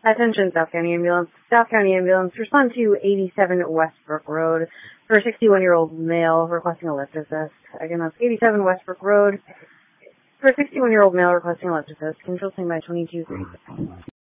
Attention, South County Ambulance. South County Ambulance, respond to 87 Westbrook Road for a 61-year-old male requesting a lift assist. Again, that's 87 Westbrook Road for a 61-year-old male requesting a lift assist. Control by 2236.